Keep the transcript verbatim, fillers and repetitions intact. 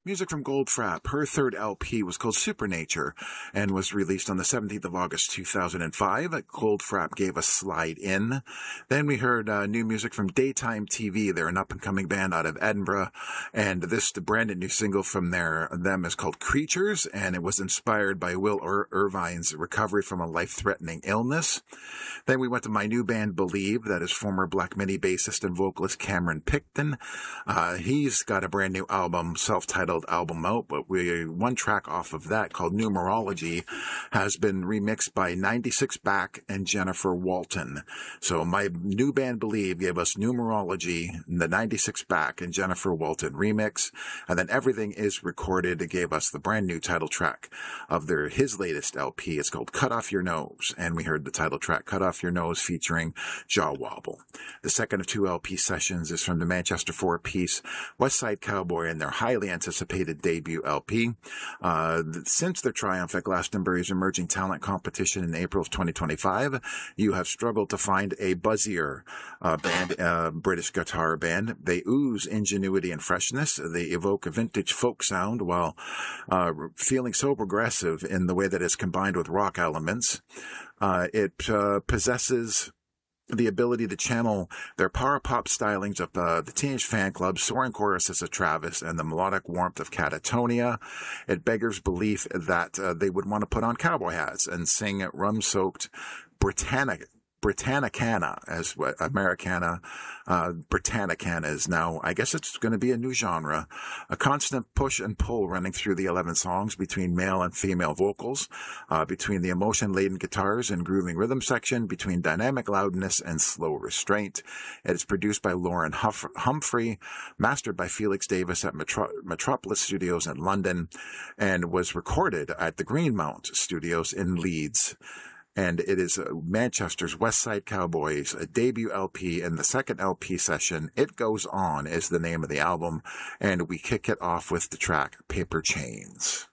Music from Goldfrapp. Her third L P was called Supernature and was released on the seventeenth of August two thousand five. Goldfrapp gave us Slide In. Then we heard uh, new music from Daytime T V. They're an up-and-coming band out of Edinburgh, and this the brand new single from their them is called Creatures, and it was inspired by Will Ir- Irvine's recovery from a life-threatening illness. Then we went to my new band Believe, that is former Black Midi bassist and vocalist Cameron Picton. Uh, he's got a brand new album, self-titled album out, but we one track off of that called Numerology has been remixed by ninety-six Back and Jennifer Walton. So my new band Believe gave us Numerology, the ninety-six Back and Jennifer Walton remix, and then Everything Is Recorded. It gave us the brand new title track of their his latest L P. It's called Cut Off Your Nose, and we heard the title track Cut Off Your Nose featuring Jaw Wobble. The second of two L P sessions is from the Manchester four-piece West Side Cowboy and their highly anticipated debut L P. Uh, since their triumph at Glastonbury's Emerging Talent Competition in April of twenty twenty-five, you have struggled to find a buzzier uh, band, uh, British guitar band. They ooze ingenuity and freshness. They evoke a vintage folk sound while uh, feeling so progressive in the way that it's combined with rock elements. Uh, it uh, possesses the ability to channel their power pop stylings of uh, the Teenage Fan Club, soaring choruses of Travis, and the melodic warmth of Catatonia. It beggars belief that uh, they would want to put on cowboy hats and sing rum-soaked Britannica. Britannicana, as what Americana, uh, Britannicana is now. I guess it's going to be a new genre. A constant push and pull running through the eleven songs between male and female vocals, uh, between the emotion-laden guitars and grooving rhythm section, between dynamic loudness and slow restraint. It is produced by Lauren Huff- Humphrey, mastered by Felix Davis at Metro- Metropolis Studios in London, and was recorded at the Greenmount Studios in Leeds. And it is Manchester's West Side Cowboys, a debut L P, and the second L P session, It Goes On, is the name of the album, and we kick it off with the track Paper Chains.